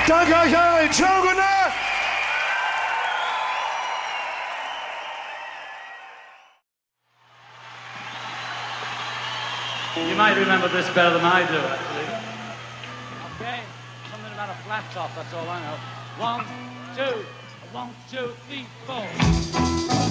Danke euch allen. Ciao, gute Nacht. You might remember this better than I do, actually. Okay, something about a flat top, that's all I know. 1, 2, 1, 2, 3, 4.